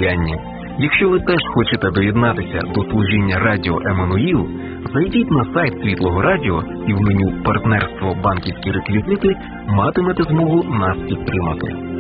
сприяння. Якщо ви теж хочете доєднатися до служіння Радіо Еммануїл, зайдіть на сайт Світлого Радіо і в меню «Партнерство. Банківські реквізити» матимете змогу нас підтримати.